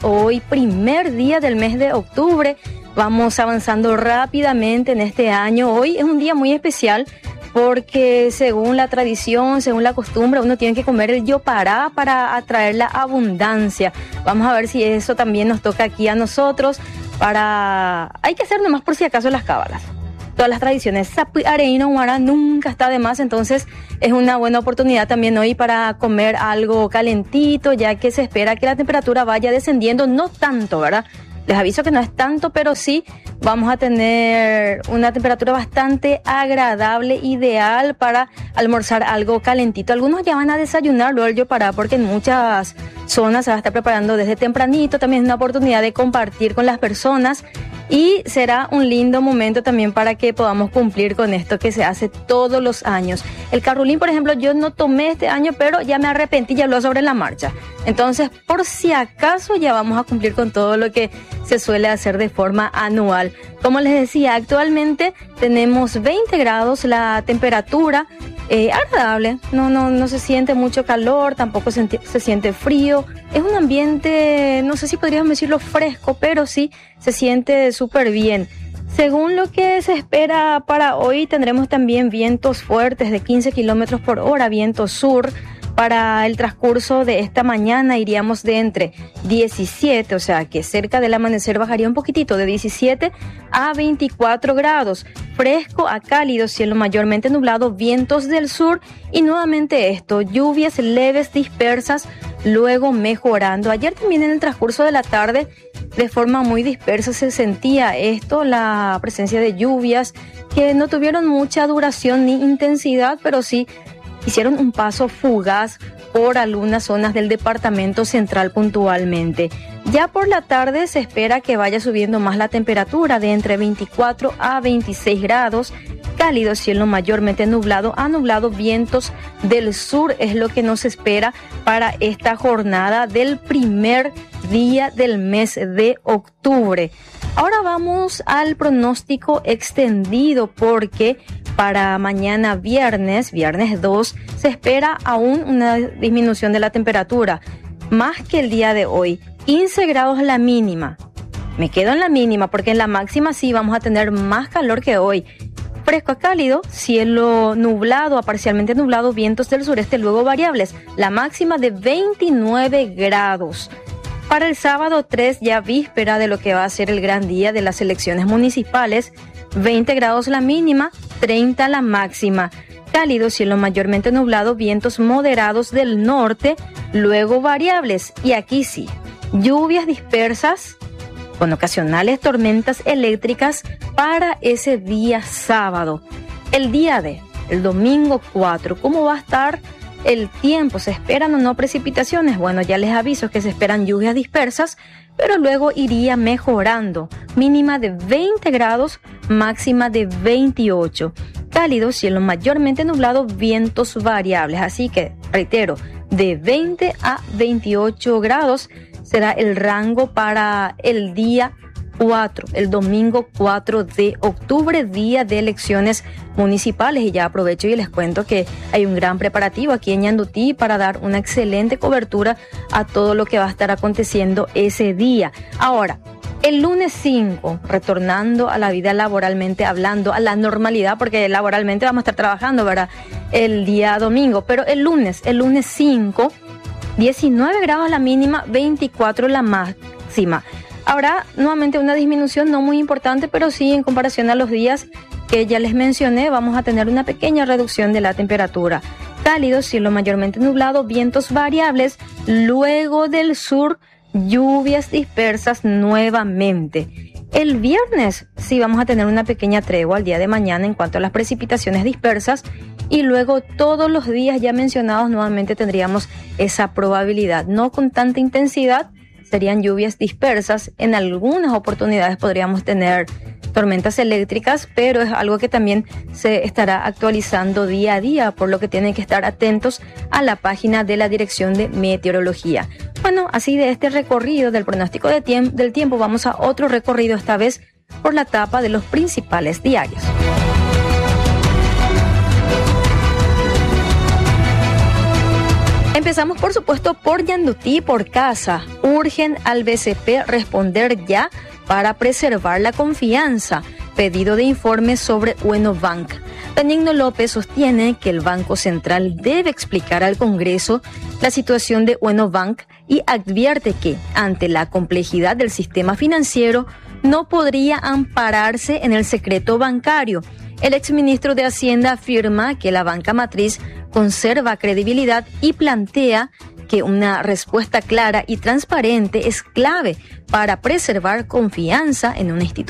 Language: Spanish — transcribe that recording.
hoy, primer día del mes de octubre. Vamos avanzando rápidamente en este año. Hoy es un día muy especial porque según la tradición, según la costumbre, uno tiene que comer el yopará para atraer la abundancia. Vamos a ver si eso también nos toca aquí a nosotros. Hay que hacer nomás por si acaso las cábalas. Todas las tradiciones, Sapi Areino Guara nunca está de más, entonces es una buena oportunidad también hoy para comer algo calentito, ya que se espera que la temperatura vaya descendiendo, no tanto, ¿verdad? Les aviso que no es tanto, pero sí vamos a tener una temperatura bastante agradable, ideal para almorzar algo calentito. Algunos ya van a desayunar luego el yopará, porque en muchas zonas se va a estar preparando desde tempranito. También es una oportunidad de compartir con las personas y será un lindo momento también para que podamos cumplir con esto que se hace todos los años. El carrulín, por ejemplo, yo no tomé este año, pero ya me arrepentí, ya habló sobre la marcha. Entonces, por si acaso, ya vamos a cumplir con todo lo que se suele hacer de forma anual. Como les decía, actualmente tenemos 20 grados la temperatura, agradable, no se siente mucho calor, tampoco se siente frío. Es un ambiente, no sé si podríamos decirlo fresco, pero sí se siente súper bien. Según lo que se espera para hoy, tendremos también vientos fuertes de 15 kilómetros por hora, viento sur. Para el transcurso de esta mañana iríamos de entre 17, o sea que cerca del amanecer bajaría un poquitito, de 17 a 24 grados. Fresco a cálido, cielo mayormente nublado, vientos del sur y nuevamente lluvias leves dispersas, luego mejorando. Ayer también en el transcurso de la tarde, de forma muy dispersa se sentía la presencia de lluvias que no tuvieron mucha duración ni intensidad, pero sí hicieron un paso fugaz por algunas zonas del departamento central puntualmente. Ya por la tarde se espera que vaya subiendo más la temperatura de entre 24 a 26 grados. Cálido, cielo mayormente nublado a nublado, vientos del sur es lo que nos espera para esta jornada del primer día del mes de octubre. Ahora vamos al pronóstico extendido porque para mañana viernes 2, se espera aún una disminución de la temperatura, más que el día de hoy. 15 grados la mínima. Me quedo en la mínima porque en la máxima sí vamos a tener más calor que hoy. Fresco a cálido, cielo nublado a parcialmente nublado, vientos del sureste luego variables. La máxima de 29 grados. Para el sábado 3, ya víspera de lo que va a ser el gran día de las elecciones municipales, 20 grados la mínima, 30 la máxima. Cálido, cielo mayormente nublado, vientos moderados del norte, luego variables. Y aquí sí, lluvias dispersas con ocasionales tormentas eléctricas para ese día sábado. El domingo 4, ¿cómo va a estar el tiempo? ¿Se esperan o no precipitaciones? Bueno, ya les aviso que se esperan lluvias dispersas, pero luego iría mejorando. Mínima de 20 grados, máxima de 28. Cálido, cielo mayormente nublado, vientos variables. Así que, reitero, de 20 a 28 grados será el rango para el día 4, el domingo 4 de octubre, día de elecciones municipales. Y ya aprovecho y les cuento que hay un gran preparativo aquí en Ñandutí para dar una excelente cobertura a todo lo que va a estar aconteciendo ese día. Ahora, el lunes 5, retornando a la vida laboralmente hablando, a la normalidad, porque laboralmente vamos a estar trabajando, ¿verdad? El día domingo, pero el lunes 5, 19 grados la mínima, 24 la máxima. Habrá nuevamente una disminución no muy importante, pero sí en comparación a los días que ya les mencioné, vamos a tener una pequeña reducción de la temperatura. Cálido, cielo mayormente nublado, vientos variables, luego del sur, lluvias dispersas nuevamente. El viernes sí vamos a tener una pequeña tregua al día de mañana en cuanto a las precipitaciones dispersas y luego todos los días ya mencionados nuevamente tendríamos esa probabilidad, no con tanta intensidad. Serían lluvias dispersas, en algunas oportunidades podríamos tener tormentas eléctricas, pero es algo que también se estará actualizando día a día, por lo que tienen que estar atentos a la página de la Dirección de Meteorología. Bueno, así de este recorrido del pronóstico del tiempo, vamos a otro recorrido, esta vez por la tapa de los principales diarios. Empezamos, por supuesto, por Ñandutí, por Casa. Urgen al BCP responder ya para preservar la confianza. Pedido de informe sobre Uenobank. Benigno López sostiene que el Banco Central debe explicar al Congreso la situación de Uenobank y advierte que, ante la complejidad del sistema financiero, no podría ampararse en el secreto bancario. El exministro de Hacienda afirma que la banca matriz conserva credibilidad y plantea que una respuesta clara y transparente es clave para preservar confianza en una institución.